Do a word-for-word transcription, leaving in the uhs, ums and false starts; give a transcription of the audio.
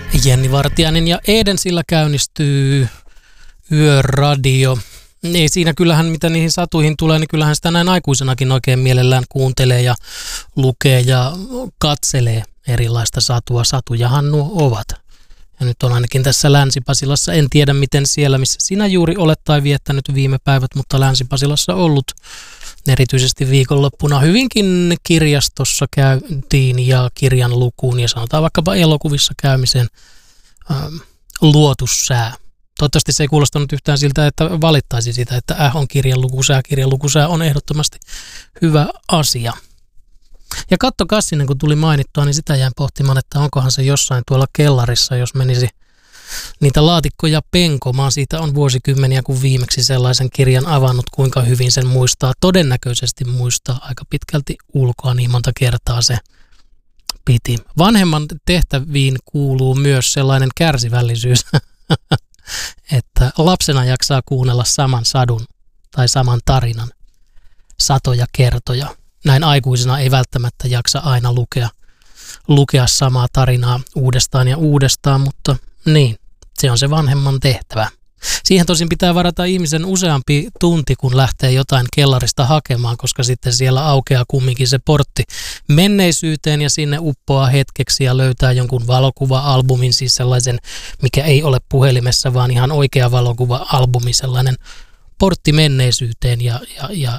Jenni Vartiainen ja Edensillä käynnistyy Yöradio. Ei siinä kyllähän, mitä niihin satuihin tulee, niin kyllähän sitä näin aikuisenakin oikein mielellään kuuntelee ja lukee ja katselee erilaista satua. Satujahan nuo ovat. Ja nyt on ainakin tässä Länsi-Pasilassa, en tiedä miten siellä, missä sinä juuri olet tai viettänyt viime päivät, mutta Länsi-Pasilassa ollut erityisesti viikonloppuna hyvinkin kirjastossa käytiin ja kirjan lukuun ja sanotaan vaikkapa elokuvissa käymiseen ähm, luotu sää. Toivottavasti se ei kuulostanut yhtään siltä, että valittaisi sitä, että äh on kirjan lukusää, kirjan lukusää on ehdottomasti hyvä asia. Ja Katto Kassinen, kun tuli mainittua, niin sitä jäin pohtimaan, että onkohan se jossain tuolla kellarissa, jos menisi niitä laatikkoja penkomaan. Siitä on vuosikymmeniä, kun viimeksi sellaisen kirjan avannut, kuinka hyvin sen muistaa. Todennäköisesti muistaa aika pitkälti ulkoa, niin monta kertaa se piti. Vanhemman tehtäviin kuuluu myös sellainen kärsivällisyys, että lapsena jaksaa kuunnella saman sadun tai saman tarinan satoja kertoja. Näin aikuisena ei välttämättä jaksa aina lukea, lukea samaa tarinaa uudestaan ja uudestaan, mutta niin, se on se vanhemman tehtävä. Siihen tosin pitää varata ihmisen useampi tunti, kun lähtee jotain kellarista hakemaan, koska sitten siellä aukeaa kumminkin se portti menneisyyteen ja sinne uppoaa hetkeksi ja löytää jonkun valokuva-albumin, siis sellaisen, mikä ei ole puhelimessa, vaan ihan oikea valokuva-albumi, sellainen portti menneisyyteen ja, ja, ja